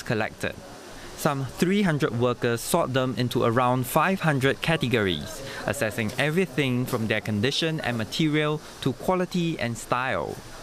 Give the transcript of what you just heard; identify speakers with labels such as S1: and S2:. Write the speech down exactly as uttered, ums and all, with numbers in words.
S1: collected. Some three hundred workers sort them into around five hundred categories, assessing everything from their condition and material to quality and style.